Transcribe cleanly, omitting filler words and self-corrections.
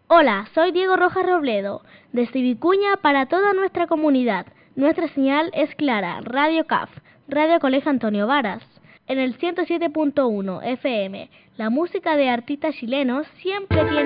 Hola, soy Diego Rojas Robledo, desde Vicuña para toda nuestra comunidad. Nuestra señal es clara, Radio CAF, Radio Colegio Antonio Varas. En el 107.1 FM, la música de artistas chilenos siempre tiene